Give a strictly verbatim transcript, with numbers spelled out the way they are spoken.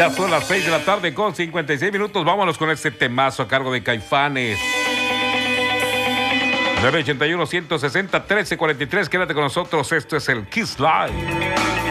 Ya son las seis de la tarde con cincuenta y seis minutos. Vámonos con este temazo a cargo de Caifanes. nueve ochenta y uno, ciento sesenta, trece cuarenta y tres. Quédate con nosotros. Esto es el Kiss Live.